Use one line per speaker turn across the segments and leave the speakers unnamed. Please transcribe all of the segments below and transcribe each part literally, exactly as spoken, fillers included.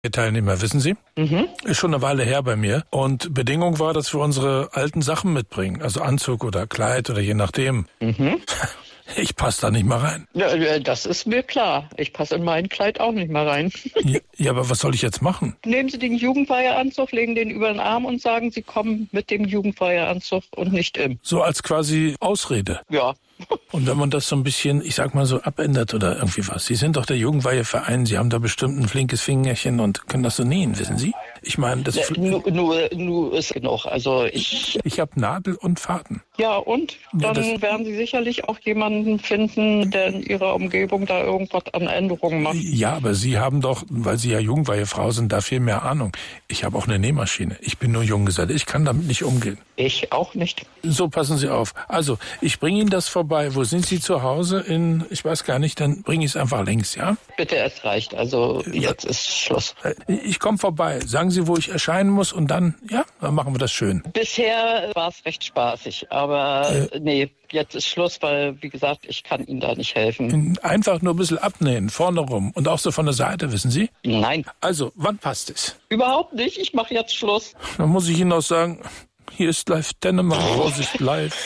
Teilnehmer, wissen Sie? Mhm. Ist schon eine Weile her bei mir. Und Bedingung war, dass wir unsere alten Sachen mitbringen. Also Anzug oder Kleid oder je nachdem. Mhm. Ich passe da nicht mal rein.
Ja, das ist mir klar. Ich passe in mein Kleid auch nicht mal rein.
Ja, ja, aber was soll ich jetzt machen?
Nehmen Sie den Jugendweiheanzug, legen den über den Arm und sagen, Sie kommen mit dem Jugendweiheanzug und nicht im.
So als quasi Ausrede?
Ja.
Und wenn man das so ein bisschen, ich sag mal so, abändert oder irgendwie was. Sie sind doch der Jugendweiheverein, Sie haben da bestimmt ein flinkes Fingerchen und können das so nähen, wissen Sie? Ich meine, das...
Ja, nur, nur, nur ist genug. Also ich...
Ich habe Nadel und Faden.
Ja, und? Dann ja, werden Sie sicherlich auch jemanden finden, der in Ihrer Umgebung da irgendwas an Änderungen macht.
Ja, aber Sie haben doch, weil Sie ja Jugendweihefrau sind, da viel mehr Ahnung. Ich habe auch eine Nähmaschine. Ich bin nur Junggeselle. Ich kann damit nicht umgehen.
Ich auch nicht.
So, passen Sie auf. Also, ich bringe Ihnen das vorbei. Wo sind Sie zu Hause? In, ich weiß gar nicht, dann bringe ich es einfach links, ja?
Bitte, es reicht. Also, jetzt ist Schluss.
Ich komme vorbei. Sagen Sie, wo ich erscheinen muss und dann, ja, dann machen wir das schön.
Bisher war es recht spaßig, aber äh, nee, jetzt ist Schluss, weil, wie gesagt, ich kann Ihnen da nicht helfen.
Einfach nur ein bisschen abnähen, vorne rum und auch so von der Seite, wissen Sie?
Nein.
Also, wann passt es?
Überhaupt nicht. Ich mache jetzt Schluss.
Dann muss ich Ihnen auch sagen, hier ist live Dänemark, Vorsicht live.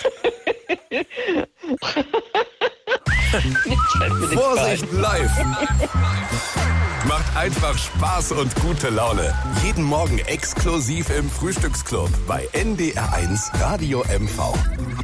Vorsicht live! Macht einfach Spaß und gute Laune. Jeden Morgen exklusiv im Frühstücksclub bei N D R eins Radio M V.